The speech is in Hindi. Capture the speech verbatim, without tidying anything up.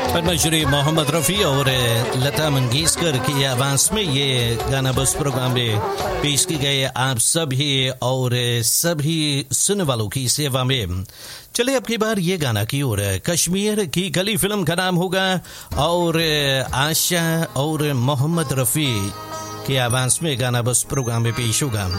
पद्मश्री मोहम्मद रफ़ी और लता मंगेशकर की आवाज़ में ये गाना बस प्रोग्राम में पेश की गए आप सभी और सभी सुनने वालों की सेवा में। चले अब की बार ये गाना की ओर। कश्मीर की गली फिल्म का नाम होगा और आशा और मोहम्मद रफ़ी की आवाज़ में गाना बस प्रोग्राम में पेश होगा।